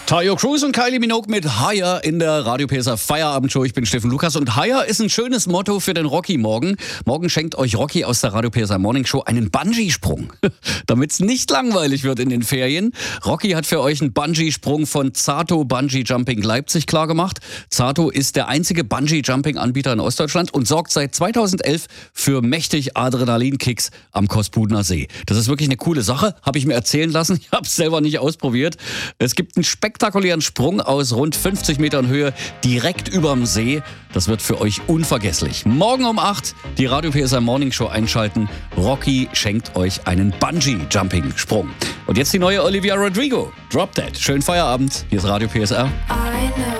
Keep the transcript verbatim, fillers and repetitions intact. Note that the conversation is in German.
Tayo Cruz und Kylie Minogue mit Higher in der Radio P S A Feierabendshow. Ich bin Steffen Lukas und Higher ist ein schönes Motto für den Rocky morgen. Morgen schenkt euch Rocky aus der Radio P S A Morning Show einen Bungee-Sprung. Damit es nicht langweilig wird in den Ferien. Rocky hat für euch einen Bungee-Sprung von Zato Bungee Jumping Leipzig klargemacht. Zato ist der einzige Bungee-Jumping-Anbieter in Ostdeutschland und sorgt seit zweitausendelf für mächtig Adrenalinkicks am Kospudener See. Das ist wirklich eine coole Sache, habe ich mir erzählen lassen. Ich habe es selber nicht ausprobiert. Es gibt einen spektakulären Sprung aus rund fünfzig Metern Höhe direkt überm See. Das wird für euch unvergesslich. Morgen um acht die Radio P S A Morning Show einschalten. Rocky schenkt euch einen Bungee-Jumping-Sprung. Und jetzt die neue Olivia Rodrigo. Drop That. Schönen Feierabend. Hier ist Radio P S A.